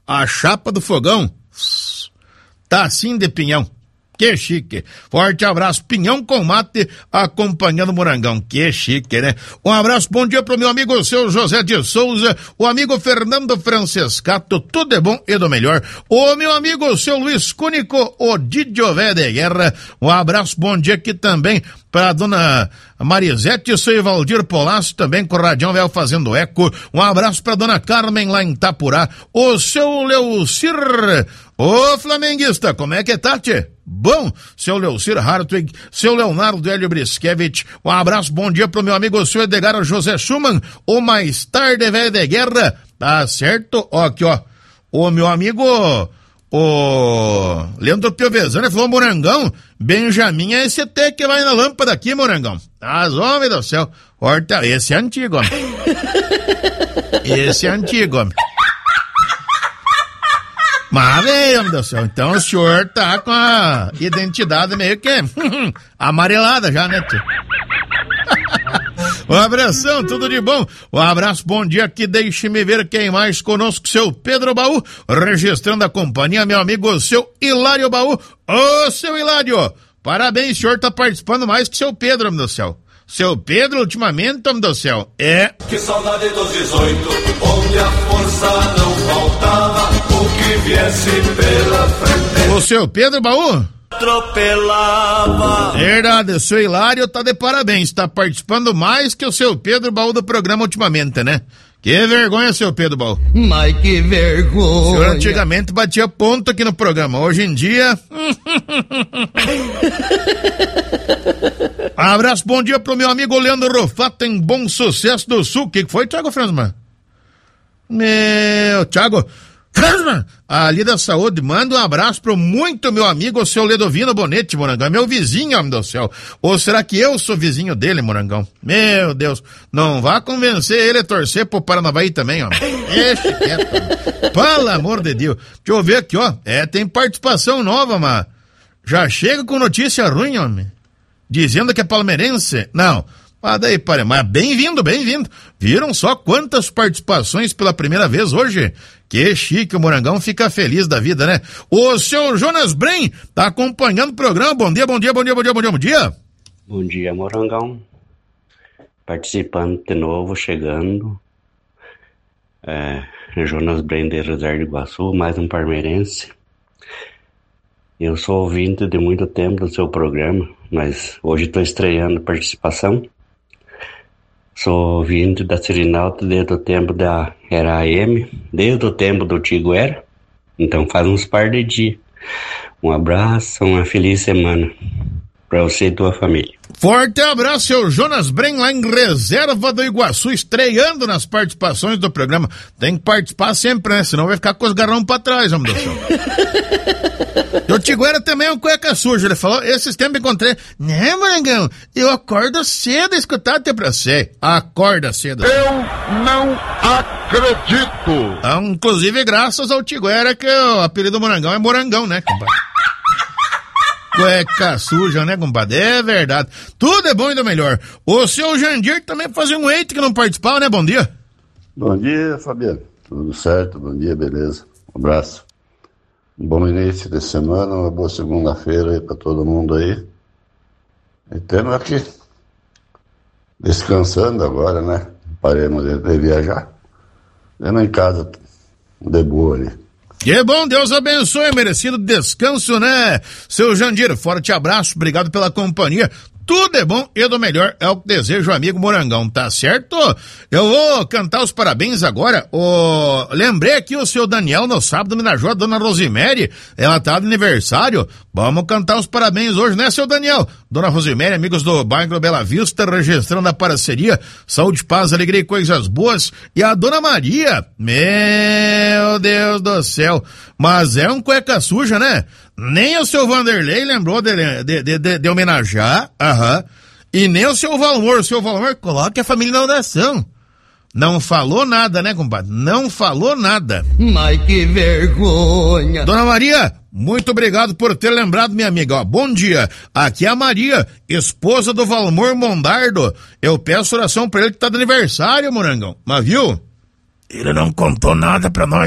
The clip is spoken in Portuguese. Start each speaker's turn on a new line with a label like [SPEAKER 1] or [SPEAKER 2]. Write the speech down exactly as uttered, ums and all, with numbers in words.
[SPEAKER 1] a chapa do fogão tá assim de pinhão. Que chique. Forte abraço, pinhão com mate, acompanhando o Morangão. Que chique, né? Um abraço, bom dia pro meu amigo, o seu José de Souza, o amigo Fernando Francescato, tudo é bom e do melhor. O meu amigo, o seu Luiz Cúnico, o Didio Vé de Guerra. Um abraço, bom dia aqui também pra dona Marisete, o seu Valdir Polasso, também com o Radião Véu fazendo eco. Um abraço pra dona Carmen lá em Itapurá. O seu Leucir, ô flamenguista, como é que tá, tchê? Bom, seu Leucir Hartwig, seu Leonardo Hélio Briskevich, um abraço, bom dia pro meu amigo, o seu Edgar José Schumann, o mais tarde velho de guerra, tá certo? Ó, aqui, ó, o meu amigo, o Leandro Piovesan, falou, Morangão, Benjamin é esse T que vai na lâmpada aqui, Morangão. As homens do céu, horta, esse é antigo, homem. Esse é antigo, homem. Mas, meu Deus do céu, então o senhor tá com a identidade meio que amarelada já, né, tio? Um abração, tudo de bom. Um abraço, bom dia aqui, deixe-me ver quem mais conosco, seu Pedro Baú, registrando a companhia, meu amigo, seu Hilário Baú. Ô, seu Hilário, parabéns, o senhor tá participando mais que seu Pedro, meu Deus do céu. Seu Pedro, ultimamente, meu Deus do céu, é...
[SPEAKER 2] Que saudade dos dezoito, onde a força não faltava, o que viesse pela frente.
[SPEAKER 1] O seu Pedro Baú?
[SPEAKER 2] Atropelava.
[SPEAKER 1] Verdade, o seu Hilário tá de parabéns, tá participando mais que o seu Pedro Baú do programa ultimamente, né? Que vergonha, seu Pedro Baú.
[SPEAKER 3] Mas que vergonha.
[SPEAKER 1] O senhor antigamente batia ponto aqui no programa, hoje em dia... Um abraço, bom dia pro meu amigo Leandro Rofato em Bom Sucesso do Sul. O que foi, Thiago Fransman? Meu, Thiago Fransman, ali da saúde, manda um abraço pro muito meu amigo, o seu Ledovino Bonete, Morangão, meu vizinho, homem do céu. Ou será que eu sou vizinho dele, Morangão? Meu Deus, não vá convencer ele a torcer pro Paranavaí também, ó. Deixa quieto, pelo amor de Deus. Deixa eu ver aqui, ó, é, tem participação nova, mas já chega com notícia ruim, homem. Dizendo que é palmeirense? Não. Ah, daí, para, mas bem-vindo, bem-vindo. Viram só quantas participações pela primeira vez hoje? Que chique, o Morangão fica feliz da vida, né? O seu Jonas Bren tá acompanhando o programa. Bom dia, bom dia, bom dia, bom dia, bom dia, bom dia.
[SPEAKER 4] Bom dia, Morangão. Participando de novo, chegando. É, Jonas Bren de Rosário do Iguaçu, mais um palmeirense. Eu sou ouvinte de muito tempo do seu programa, mas hoje estou estreando a participação. Sou ouvinte da Serenalta desde o tempo da Era A M, desde o tempo do Tigo Era. Então faz uns par de dias. Um abraço, uma feliz semana para você e tua família.
[SPEAKER 1] Forte abraço, seu Jonas Bren, lá em Reserva do Iguaçu, estreando nas participações do programa. Tem que participar sempre, né? Senão vai ficar com os garrão pra trás, homem do céu. O Tiguera também é um cueca sujo. Ele falou, esses tempos encontrei. Né, Morangão? Eu acordo cedo a escutar até pra você. Acorda cedo.
[SPEAKER 5] Eu não acredito.
[SPEAKER 1] Ah, inclusive, graças ao Tiguera, que o apelido do Morangão é Morangão, né, compadre? Cueca suja, né, compadre? É verdade. Tudo é bom e do melhor. O seu Jandir também fazia um eito que não participava, né? Bom dia.
[SPEAKER 6] Bom dia, Fabiano. Tudo certo? Bom dia, beleza? Um abraço. Um bom início de semana, uma boa segunda-feira aí pra todo mundo aí. E temos aqui, descansando agora, né? Paremos de, de viajar. Temos em casa, de boa ali.
[SPEAKER 1] Que bom, Deus abençoe, merecido descanso, né? Seu Jandir, forte abraço, obrigado pela companhia. Tudo é bom e do melhor é o que desejo, amigo Morangão, tá certo? Eu vou cantar os parabéns agora. O... Lembrei aqui o seu Daniel no sábado, homenageou a dona Rosemary, ela tá de aniversário. Vamos cantar os parabéns hoje, né, seu Daniel? Dona Rosemary, amigos do bairro Bela Vista, registrando a parceria, saúde, paz, alegria e coisas boas. E a dona Maria, meu Deus do céu, mas é um cueca suja, né? Nem o seu Vanderlei lembrou de, de, de, de, de homenagear, aham, e nem o seu Valmor. O seu Valmor coloca a família na oração. Não falou nada, né, compadre? Não falou nada.
[SPEAKER 3] Mas que vergonha.
[SPEAKER 1] Dona Maria, muito obrigado por ter lembrado, minha amiga. Ó, bom dia. Aqui é a Maria, esposa do Valmor Mondardo. Eu peço oração pra ele que tá de aniversário, Morangão. Mas viu? Ele não contou nada pra nós.